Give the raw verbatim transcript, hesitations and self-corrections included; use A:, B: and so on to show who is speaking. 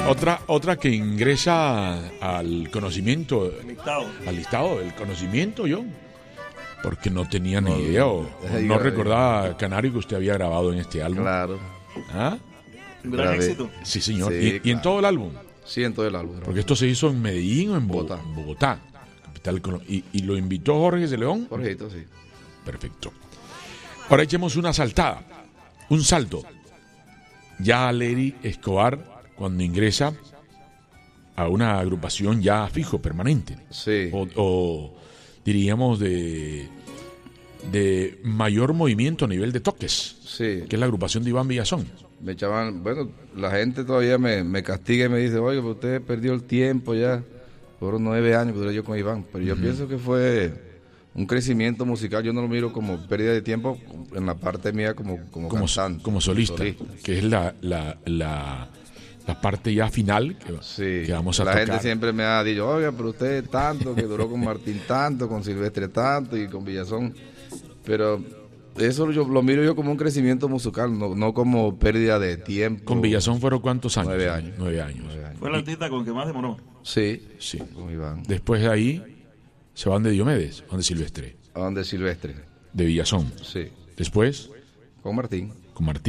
A: Otra, otra que ingresa al conocimiento,
B: Listado.
A: al listado del conocimiento, yo, porque no tenía ni
C: No,
A: idea o,
C: deja
A: o
C: de
A: no
C: ir a-
A: recordaba, Canario, que usted había grabado en este álbum.
C: Claro.
A: ¿Ah?
B: Un gran
C: Grabé.
B: éxito.
A: Sí, señor.
C: Sí,
A: y, y en
C: claro.
A: todo el álbum,
C: Sí, en todo el álbum.
A: porque esto se hizo en Medellín o en Bo-
C: Bogotá.
A: Bogotá, capital del Colo- y, y lo invitó Jorge de León.
C: Jorgito, sí.
A: Perfecto. Ahora echemos una saltada, un salto. Ya Lery Escobar, cuando ingresa a una agrupación ya fijo, permanente,
C: Sí.
A: o, o diríamos de, de mayor movimiento a nivel de toques,
C: Sí.
A: que es la agrupación de Iván Villazón.
C: Me echaban, bueno, la gente todavía me, me castiga y me dice, oye, pero usted perdió el tiempo ya. Fueron nueve años que duré yo con Iván. Pero yo pienso que fue un crecimiento musical. Yo no lo miro como pérdida de tiempo en la parte mía como, como,
A: Como,
C: cantante.
A: como solista, que es la, la, la, la parte ya final que,
C: Sí.
A: que vamos a
C: la
A: tocar.
C: gente siempre me ha dicho, oiga, pero usted tanto, que duró con Martín tanto, con Silvestre tanto y con Villazón. Pero eso yo, lo miro yo como un crecimiento musical, no, no como pérdida de tiempo.
A: Con Villazón fueron ¿cuántos años?
C: Nueve años.
A: Nueve años.
C: Nueve años.
B: Fue el artista con que más demoró.
C: Sí,
A: Sí.
C: con Iván.
A: Después de ahí se van de Diomedes, van de Silvestre,
C: ¿A dónde Silvestre?
A: de Villazón.
C: Sí,
A: Después
C: con Martín.
A: con Martín.